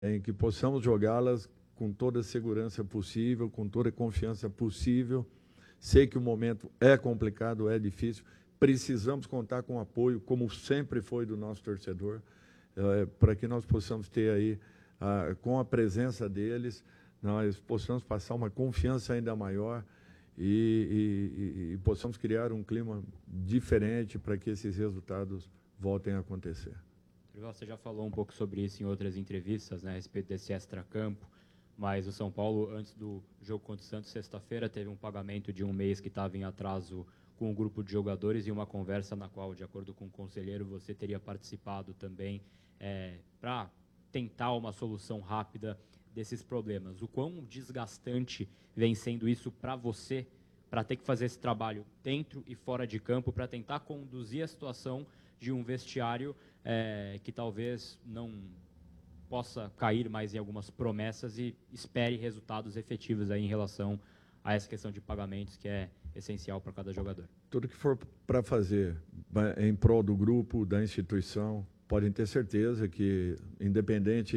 em que possamos jogá-las com toda a segurança possível, com toda a confiança possível. Sei que o momento é complicado, é difícil, precisamos contar com o apoio, como sempre foi do nosso torcedor, para que nós possamos ter aí, com a presença deles, nós possamos passar uma confiança ainda maior e possamos criar um clima diferente para que esses resultados voltem a acontecer. Você já falou um pouco sobre isso em outras entrevistas, né, a respeito desse extracampo, mas o São Paulo, antes do jogo contra o Santos, sexta-feira, teve um pagamento de um mês que estava em atraso com um grupo de jogadores e uma conversa na qual, de acordo com o conselheiro, você teria participado também para tentar uma solução rápida desses problemas. O quão desgastante vem sendo isso para você, para ter que fazer esse trabalho dentro e fora de campo, para tentar conduzir a situação de um vestiário que talvez não possa cair mais em algumas promessas e espere resultados efetivos aí em relação a essa questão de pagamentos, que é essencial para cada jogador. Tudo que for para fazer em prol do grupo, da instituição, podem ter certeza que, independente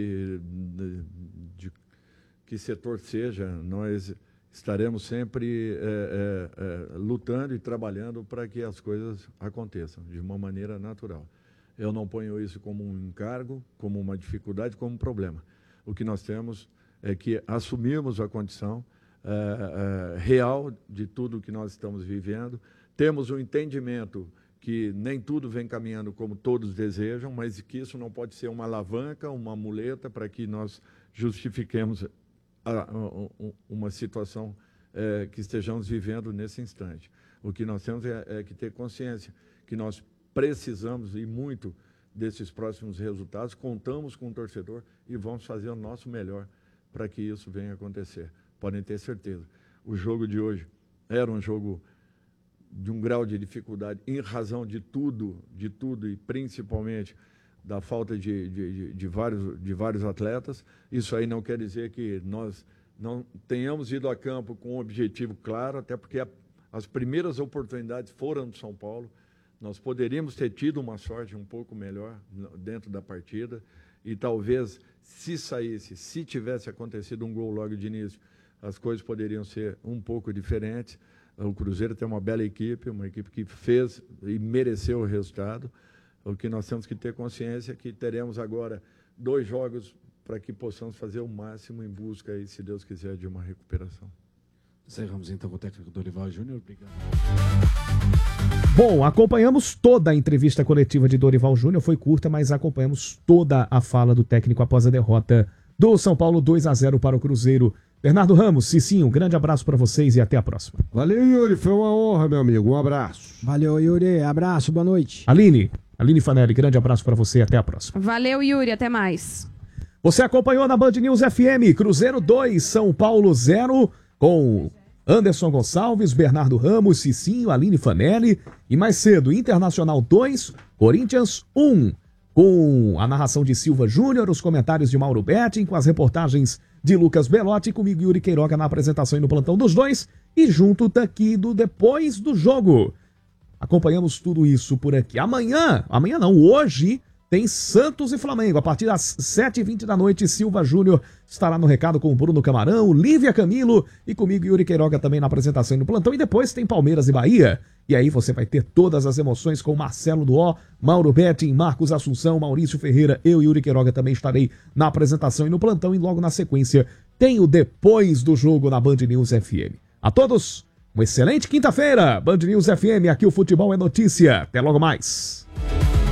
de que setor seja, nós estaremos sempre lutando e trabalhando para que as coisas aconteçam de uma maneira natural. Eu não ponho isso como um encargo, como uma dificuldade, como um problema. O que nós temos é que assumirmos a condição real de tudo que nós estamos vivendo, temos um entendimento que nem tudo vem caminhando como todos desejam, mas que isso não pode ser uma alavanca, uma muleta para que nós justifiquemos uma situação que estejamos vivendo nesse instante. O que nós temos é que ter consciência que nós precisamos e muito desses próximos resultados, contamos com o torcedor e vamos fazer o nosso melhor para que isso venha a acontecer. Podem ter certeza. O jogo de hoje era um jogo de um grau de dificuldade em razão de tudo e principalmente da falta de vários atletas. Isso aí não quer dizer que nós não tenhamos ido a campo com um objetivo claro, até porque as primeiras oportunidades foram do São Paulo. Nós poderíamos ter tido uma sorte um pouco melhor dentro da partida e talvez se tivesse acontecido um gol logo de início, as coisas poderiam ser um pouco diferentes. O Cruzeiro tem uma bela equipe, uma equipe que fez e mereceu o resultado. O que nós temos que ter consciência é que teremos agora 2 jogos para que possamos fazer o máximo em busca, aí, se Deus quiser, de uma recuperação. Encerramos então com o técnico Dorival Júnior. Obrigado. Bom, acompanhamos toda a entrevista coletiva de Dorival Júnior. Foi curta, mas acompanhamos toda a fala do técnico após a derrota do São Paulo 2-0 para o Cruzeiro. Bernardo Ramos, Cicinho, um grande abraço para vocês e até a próxima. Valeu, Yuri. Foi uma honra, meu amigo. Um abraço. Valeu, Yuri. Abraço, boa noite. Aline Fanelli, grande abraço para você e até a próxima. Valeu, Yuri. Até mais. Você acompanhou na Band News FM, Cruzeiro 2, São Paulo 0, com Anderson Gonçalves, Bernardo Ramos, Cicinho, Aline Fanelli. E mais cedo, Internacional 2, Corinthians 1. Com a narração de Silva Júnior, os comentários de Mauro Betting, com as reportagens de Lucas Belotti, comigo Yuri Queiroga na apresentação e no plantão dos dois. E junto daqui do Depois do Jogo. Acompanhamos tudo isso por aqui. Amanhã não, hoje tem Santos e Flamengo. A partir das 7h20 da noite, Silva Júnior estará no recado com o Bruno Camarão, Lívia Camilo e comigo Yuri Queiroga também na apresentação e no plantão. E depois tem Palmeiras e Bahia. E aí você vai ter todas as emoções com Marcelo Duó, Mauro Betting, Marcos Assunção, Maurício Ferreira. Eu e Yuri Queiroga também estarei na apresentação e no plantão. E logo na sequência tem o Depois do Jogo na Band News FM. A todos, uma excelente quinta-feira. Band News FM, aqui o futebol é notícia. Até logo mais.